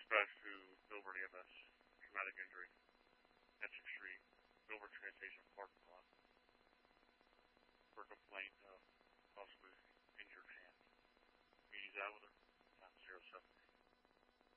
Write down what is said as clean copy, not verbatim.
dispatched to Milburn EMS, traumatic injury, Essex Street, Milburn train station parking lot, for a complaint of possibly injured hand. He's out with her.